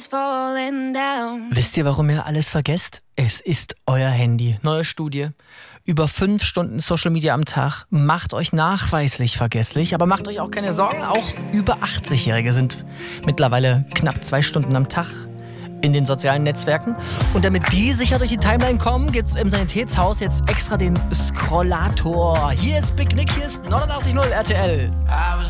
Wisst ihr, warum ihr alles vergesst? Es ist euer Handy. Neue Studie. Über 5 Stunden Social Media am Tag macht euch nachweislich vergesslich. Aber macht euch auch keine Sorgen. Auch über 80-Jährige sind mittlerweile knapp 2 Stunden am Tag in den sozialen Netzwerken. Und damit die sicher durch die Timeline kommen, gibt's im Sanitätshaus jetzt extra den Scrollator. Hier ist Big Nick, hier ist 89.0 RTL.